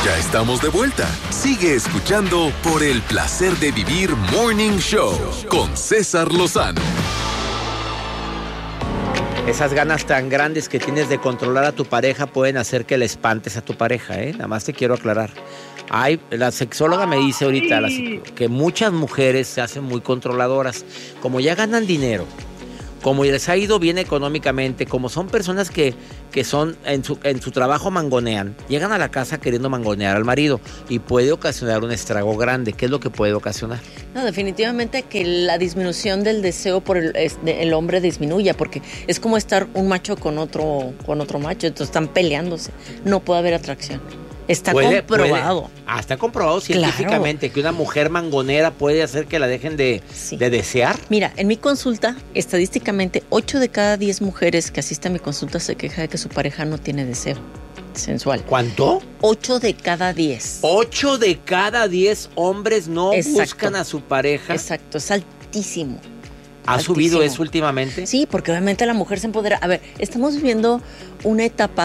Ya estamos de vuelta. Sigue escuchando por el placer de vivir Morning Show con César Lozano. Esas ganas tan grandes que tienes de controlar a tu pareja pueden hacer que le espantes a tu pareja, ¿eh? Nada más te quiero aclarar. La sexóloga me dice ahorita que muchas mujeres se hacen muy controladoras. Como ya ganan dinero, como les ha ido bien económicamente, como son personas que son en su trabajo mangonean, llegan a la casa queriendo mangonear al marido y puede ocasionar un estrago grande. ¿Qué es lo que puede ocasionar? No, definitivamente que la disminución del deseo por el hombre disminuya, porque es como estar un macho con otro macho, entonces están peleándose, no puede haber atracción. Está comprobado. Está comprobado científicamente, claro, que una mujer mangonera puede hacer que la dejen de desear. Mira, en mi consulta, estadísticamente, 8 de cada 10 mujeres que asisten a mi consulta se queja de que su pareja no tiene deseo sensual. ¿Cuánto? 8 de cada 10. 8 de cada 10 hombres no buscan a su pareja. Exacto, es altísimo. ¿Ha subido eso últimamente? Sí, porque obviamente la mujer se empodera. A ver, estamos viviendo una etapa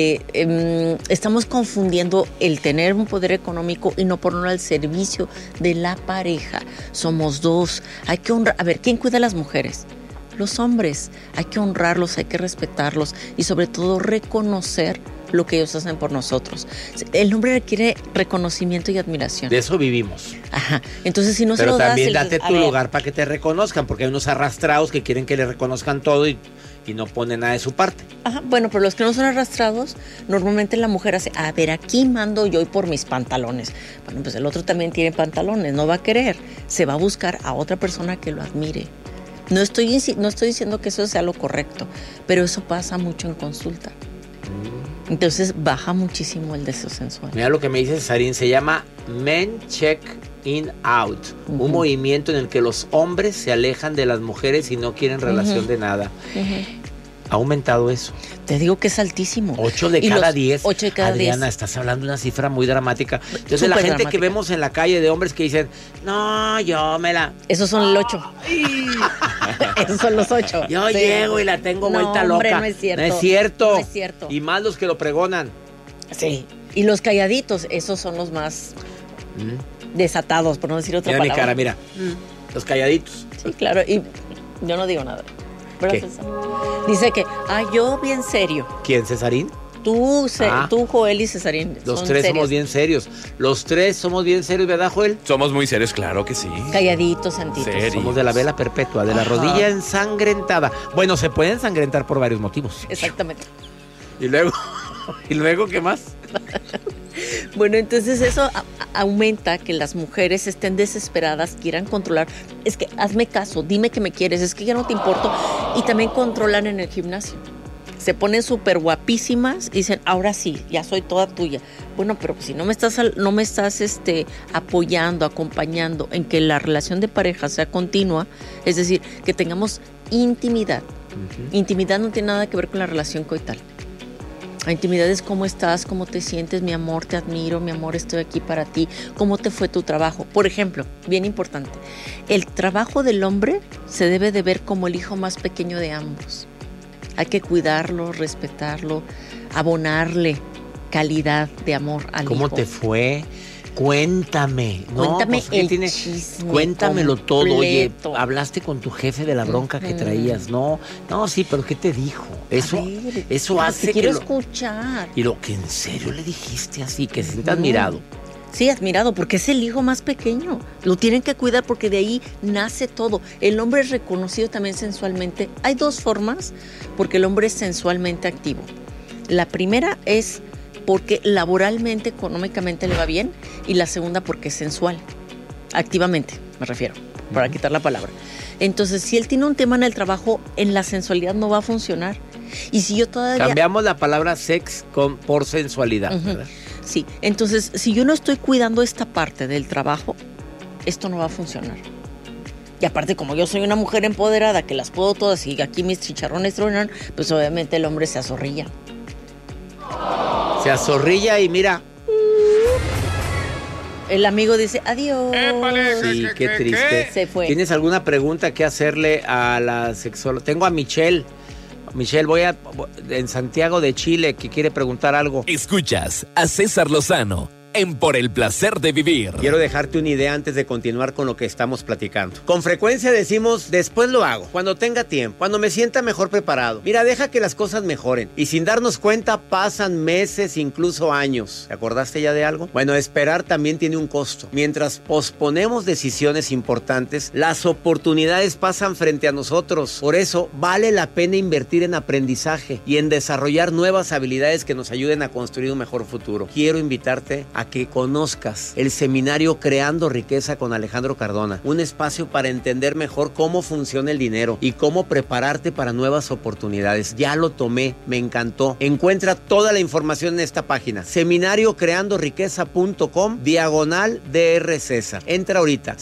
donde estamos confundiendo el tener un poder económico y no ponerlo al servicio de la pareja. Somos dos. Hay que honrar. A ver, ¿quién cuida a las mujeres? Los hombres. Hay que honrarlos, hay que respetarlos y sobre todo reconocer lo que ellos hacen por nosotros. El hombre requiere reconocimiento y admiración. De eso vivimos. Ajá. Entonces, si no se lo das... Pero también date tu lugar para que te reconozcan, porque hay unos arrastrados que quieren que le reconozcan todo y no ponen nada de su parte. Ajá, bueno, pero los que no son arrastrados, normalmente la mujer hace, a ver, aquí mando yo y por mis pantalones. Bueno, pues el otro también tiene pantalones, no va a querer. Se va a buscar a otra persona que lo admire. No estoy diciendo que eso sea lo correcto, pero eso pasa mucho en consulta. Entonces baja muchísimo el deseo sensual. Mira lo que me dice Cesarín, se llama Men Check In Out, un movimiento en el que los hombres se alejan de las mujeres y no quieren relación de nada. ¿Ha aumentado eso? Te digo que es altísimo. 8 de cada 10. 8 de cada 10. Adriana, estás hablando de una cifra muy dramática. Entonces Súper la gente dramática que vemos en la calle de hombres que dicen, no, yo me la... Esos son el 8. Esos son los 8. Yo llego y la tengo vuelta hombre, loca. No es cierto. No es cierto. No es cierto. Y más los que lo pregonan. Sí. Y los calladitos, esos son los más desatados, por no decir otra palabra. Mira mi cara, mira. Los calladitos. Sí, claro. Y yo no digo nada. ¿Qué? Dice que, yo bien serio. ¿Quién, Cesarín? Tú, Joel y Cesarín. Los tres somos bien serios. Los tres somos bien serios, ¿verdad, Joel? Somos muy serios, claro que sí. Calladitos, santitos. Serios. Somos de la vela perpetua, de la rodilla ensangrentada. Bueno, se puede ensangrentar por varios motivos. Exactamente. ¿Y luego qué más? Bueno, entonces eso aumenta que las mujeres estén desesperadas, quieran controlar. Es que hazme caso, dime que me quieres, es que ya no te importo. Y también controlan en el gimnasio. Se ponen súper guapísimas y dicen, ahora sí, ya soy toda tuya. Bueno, pero si no me estás apoyando, acompañando en que la relación de pareja sea continua, es decir, que tengamos intimidad. Intimidad no tiene nada que ver con la relación coital. La intimidad es cómo estás, cómo te sientes, mi amor, te admiro, mi amor, estoy aquí para ti, cómo te fue tu trabajo. Por ejemplo, bien importante, el trabajo del hombre se debe de ver como el hijo más pequeño de ambos. Hay que cuidarlo, respetarlo, abonarle calidad de amor al hijo. ¿Cómo te fue? Cuéntame. Cuéntame el chisme. Cuéntamelo completo. todo. Oye, hablaste con tu jefe de la bronca que traías. No, sí, pero ¿qué te dijo? Eso hace quiero escuchar. Y lo que en serio le dijiste así, que se sienta admirado. Sí, admirado, porque es el hijo más pequeño. Lo tienen que cuidar porque de ahí nace todo. El hombre es reconocido también sensualmente. Hay 2 formas porque el hombre es sensualmente activo. La primera es porque laboralmente, económicamente le va bien, y la segunda porque es sensual. Activamente, me refiero, para quitar la palabra. Entonces, si él tiene un tema en el trabajo, en la sensualidad no va a funcionar. Y si yo todavía... Cambiamos la palabra sex por sensualidad, ¿verdad? Sí, entonces, si yo no estoy cuidando esta parte del trabajo, esto no va a funcionar. Y aparte, como yo soy una mujer empoderada, que las puedo todas y aquí mis chicharrones truenan, pues obviamente el hombre se azorrilla. Se azorrilla y mira. El amigo dice, adiós. Sí, qué triste. Se fue. ¿Tienes alguna pregunta que hacerle a la sexóloga? Tengo a Michelle. Michelle, en Santiago de Chile, que quiere preguntar algo. Escuchas a César Lozano en Por el Placer de Vivir. Quiero dejarte una idea antes de continuar con lo que estamos platicando. Con frecuencia decimos, después lo hago, cuando tenga tiempo, cuando me sienta mejor preparado. Mira, deja que las cosas mejoren. Y sin darnos cuenta pasan meses, incluso años. ¿Te acordaste ya de algo? Bueno, esperar también tiene un costo. Mientras posponemos decisiones importantes, las oportunidades pasan frente a nosotros. Por eso vale la pena invertir en aprendizaje y en desarrollar nuevas habilidades que nos ayuden a construir un mejor futuro. Quiero invitarte a que conozcas el seminario Creando Riqueza con Alejandro Cardona, un espacio para entender mejor cómo funciona el dinero y cómo prepararte para nuevas oportunidades. Ya lo tomé, me encantó. Encuentra toda la información en esta página, seminariocreandoriqueza.com/Dr. César. Entra ahorita,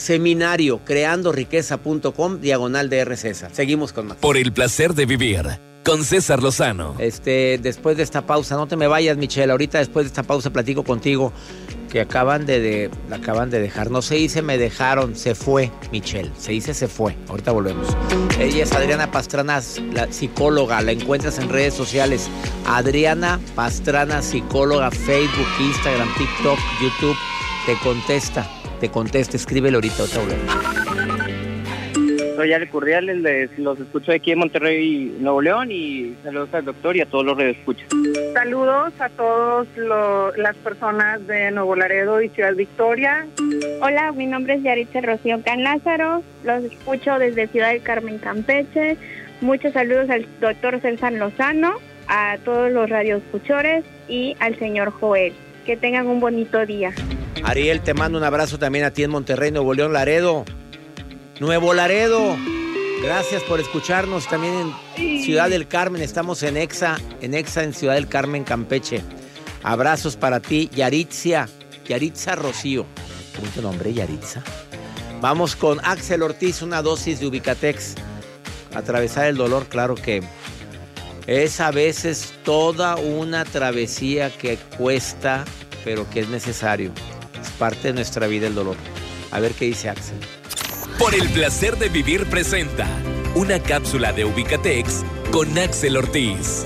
seminariocreandoriqueza.com/Dr. César. Seguimos con más. Por el Placer de Vivir, con César Lozano. Después de esta pausa, no te me vayas, Michelle. Ahorita después de esta pausa platico contigo que la acaban de dejar. No se dice me dejaron, se fue, Michelle. Se dice se fue. Ahorita volvemos. Ella es Adriana Pastrana, la psicóloga. La encuentras en redes sociales. Adriana Pastrana, psicóloga, Facebook, Instagram, TikTok, YouTube. Te contesta. Escríbele ahorita, volvemos. Soy Ale Curriales, los escucho aquí en Monterrey, Nuevo León, y saludos al doctor y a todos los radioescuchas. Saludos a todas las personas de Nuevo Laredo y Ciudad Victoria. Hola, mi nombre es Yaritza Rocío Can Lázaro, los escucho desde Ciudad del Carmen, Campeche. Muchos saludos al doctor César Lozano, a todos los radioescuchores y al señor Joel. Que tengan un bonito día. Ariel, te mando un abrazo también a ti en Monterrey, Nuevo León, Nuevo Laredo. Gracias por escucharnos. También en Ciudad del Carmen, estamos en Exa en Ciudad del Carmen, Campeche. Abrazos para ti, Yaritza Rocío. ¿Qué bonito nombre, Yaritza? Vamos con Axel Ortiz, una dosis de Ubicatex. Atravesar el dolor, claro que es a veces toda una travesía que cuesta, pero que es necesario. Es parte de nuestra vida el dolor. A ver qué dice Axel. Por el Placer de Vivir presenta una cápsula de Ubicatex con Axel Ortiz.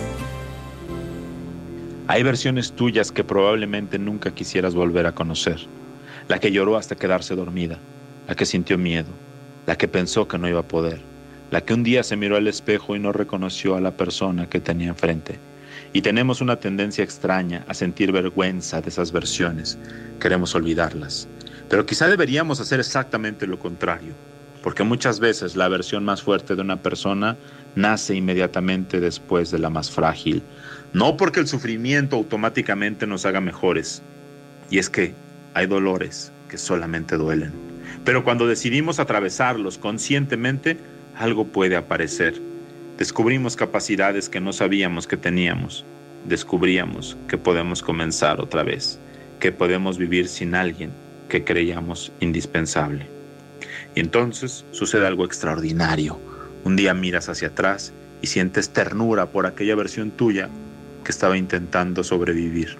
Hay versiones tuyas que probablemente nunca quisieras volver a conocer. La que lloró hasta quedarse dormida, la que sintió miedo, la que pensó que no iba a poder, la que un día se miró al espejo y no reconoció a la persona que tenía enfrente. Y tenemos una tendencia extraña a sentir vergüenza de esas versiones. Queremos olvidarlas. Pero quizá deberíamos hacer exactamente lo contrario, porque muchas veces la versión más fuerte de una persona nace inmediatamente después de la más frágil. No porque el sufrimiento automáticamente nos haga mejores. Y es que hay dolores que solamente duelen. Pero cuando decidimos atravesarlos conscientemente, algo puede aparecer. Descubrimos capacidades que no sabíamos que teníamos. Descubríamos que podemos comenzar otra vez, que podemos vivir sin alguien que creíamos indispensable. Y entonces sucede algo extraordinario. Un día miras hacia atrás y sientes ternura por aquella versión tuya que estaba intentando sobrevivir.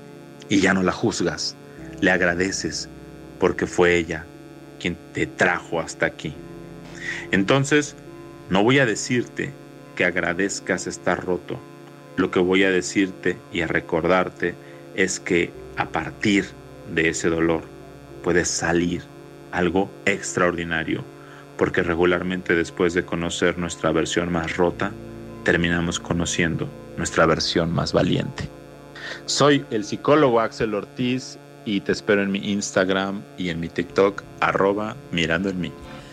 Y ya no la juzgas, le agradeces porque fue ella quien te trajo hasta aquí. Entonces, no voy a decirte que agradezcas estar roto. Lo que voy a decirte y a recordarte es que a partir de ese dolor puede salir algo extraordinario, porque regularmente después de conocer nuestra versión más rota, terminamos conociendo nuestra versión más valiente. Soy el psicólogo Axel Ortiz y te espero en mi Instagram y en mi TikTok, @mirandoenmí.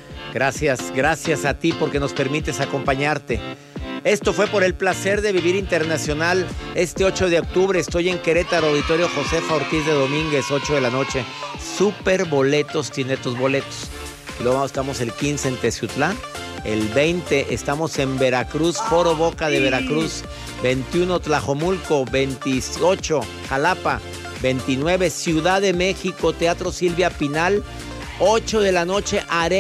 Gracias a ti porque nos permites acompañarte. Esto fue Por el Placer de Vivir Internacional. Este 8 de octubre estoy en Querétaro, Auditorio Josefa Ortiz de Domínguez, 8 de la noche. Super boletos, tiene tus boletos. Luego estamos el 15 en Teciutlán. El 20 estamos en Veracruz, Foro Boca de Veracruz. 21 Tlajomulco, 28 Jalapa, 29 Ciudad de México, Teatro Silvia Pinal. 8 de la noche,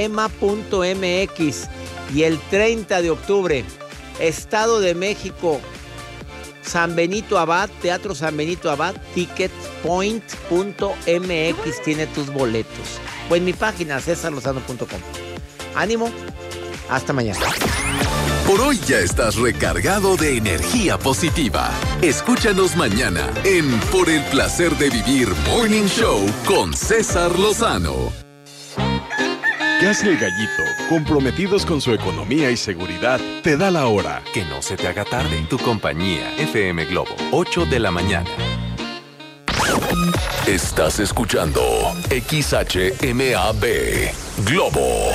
arema.mx. Y el 30 de octubre, Estado de México, San Benito Abad, Teatro San Benito Abad, ticketpoint.mx tiene tus boletos. O en mi página, cesarlozano.com. Ánimo, hasta mañana. Por hoy ya estás recargado de energía positiva. Escúchanos mañana en Por el Placer de Vivir Morning Show con César Lozano. Gas El Gallito, comprometidos con su economía y seguridad, te da la hora. Que no se te haga tarde. Tu compañía, FM Globo, 8 de la mañana. Estás escuchando XHMAB Globo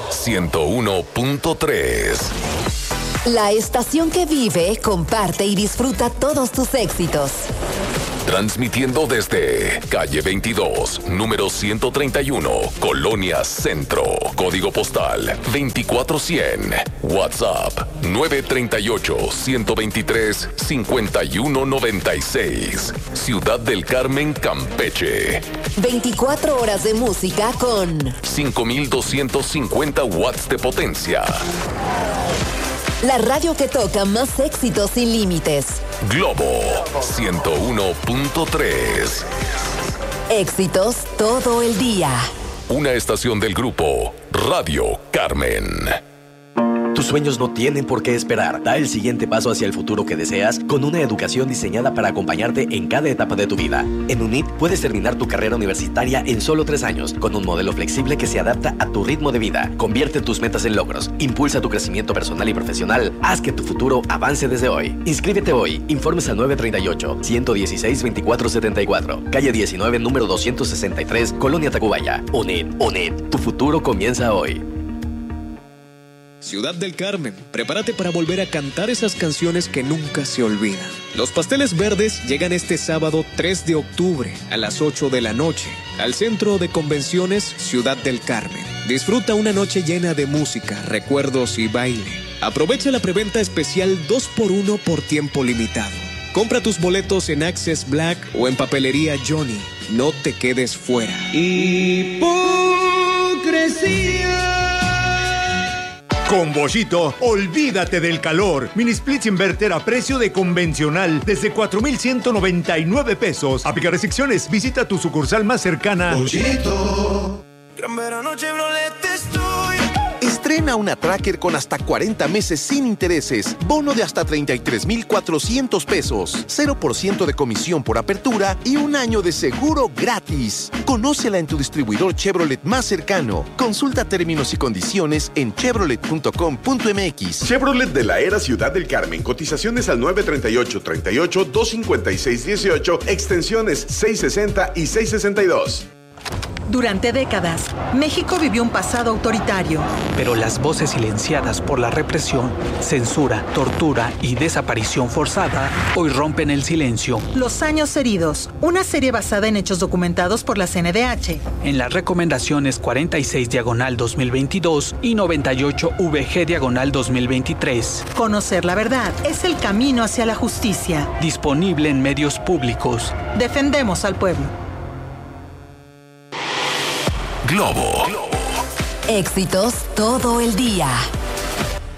101.3. La estación que vive, comparte y disfruta todos tus éxitos. Transmitiendo desde calle 22, número 131, Colonia Centro, código postal 24100, WhatsApp 938-123-5196, Ciudad del Carmen, Campeche. 24 horas de música con 5250 watts de potencia. La radio que toca más éxitos sin límites. Globo 101.3. Éxitos todo el día. Una estación del grupo Radio Carmen. Tus sueños no tienen por qué esperar. Da el siguiente paso hacia el futuro que deseas con una educación diseñada para acompañarte en cada etapa de tu vida. En UNIT puedes terminar tu carrera universitaria en solo 3 años, con un modelo flexible que se adapta a tu ritmo de vida. Convierte tus metas en logros. Impulsa tu crecimiento personal y profesional. Haz que tu futuro avance desde hoy. Inscríbete hoy. Informes al 938-116-2474. Calle 19, número 263, Colonia Tacubaya. UNIT. UNIT. Tu futuro comienza hoy. Ciudad del Carmen, prepárate para volver a cantar esas canciones que nunca se olvidan. Los Pasteles Verdes llegan este sábado 3 de octubre a las 8 de la noche al Centro de Convenciones Ciudad del Carmen. Disfruta una noche llena de música, recuerdos y baile. Aprovecha la preventa especial 2x1 por tiempo limitado. Compra tus boletos en Access Black o en Papelería Johnny. No te quedes fuera. Hipocresía. Con Bollito, olvídate del calor. Mini splits inverter a precio de convencional desde 4,199 pesos. Aplica restricciones. Visita tu sucursal más cercana. Bollito. Gran verano Chevrolet estoy. Estrena una Tracker con hasta 40 meses sin intereses. Bono de hasta 33,400 pesos. 0% de comisión por apertura y 1 año de seguro gratis. Conócela en tu distribuidor Chevrolet más cercano. Consulta términos y condiciones en chevrolet.com.mx. Chevrolet de la Era Ciudad del Carmen. Cotizaciones al 938-38-256-18, extensiones 660 y 662. Durante décadas, México vivió un pasado autoritario. Pero las voces silenciadas por la represión, censura, tortura y desaparición forzada hoy rompen el silencio. Los años heridos, una serie basada en hechos documentados por la CNDH. En las recomendaciones 46/2022 y 98/VG/2023. Conocer la verdad es el camino hacia la justicia. Disponible en medios públicos. Defendemos al pueblo. Globo. Éxitos todo el día.